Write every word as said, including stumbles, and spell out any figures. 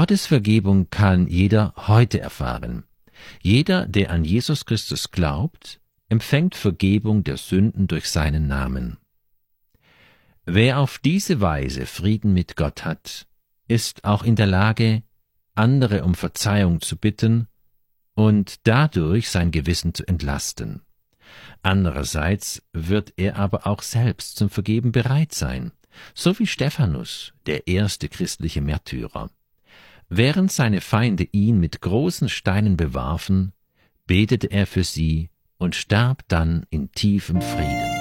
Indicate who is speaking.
Speaker 1: Gottes Vergebung kann jeder heute erfahren. Jeder, der an Jesus Christus glaubt, empfängt Vergebung der Sünden durch seinen Namen. Wer auf diese Weise Frieden mit Gott hat, ist auch in der Lage, andere um Verzeihung zu bitten und dadurch sein Gewissen zu entlasten. Andererseits wird er aber auch selbst zum Vergeben bereit sein, so wie Stephanus, der erste christliche Märtyrer. Während seine Feinde ihn mit großen Steinen bewarfen, betete er für sie und starb dann in tiefem Frieden.